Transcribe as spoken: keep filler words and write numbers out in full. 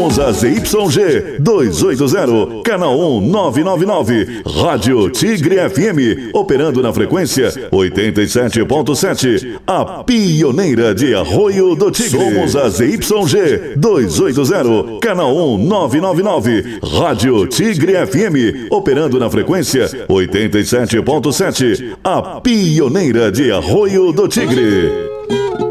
Somos a Z Y G duzentos e oitenta, canal um nove nove nove, Rádio Tigre F M, operando na frequência oitenta e sete ponto sete, a pioneira de Arroio do Tigre. Somos a Z Y G duzentos e oitenta, canal um nove nove nove, Rádio Tigre F M, operando na frequência oitenta e sete ponto sete, a pioneira de Arroio do Tigre.